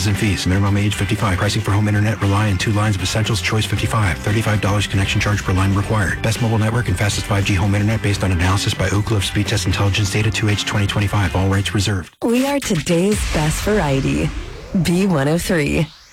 taxes and fees. Minimum age 55. Pricing for home internet. Rely on 2 lines of Essentials. Choice 55. $35 connection charge per line required. Best mobile network and fastest 5G home internet based on analysis by Oak Cliff Speed Test Intelligence Data 2H 2025. All rights reserved. We are today's best variety. B103.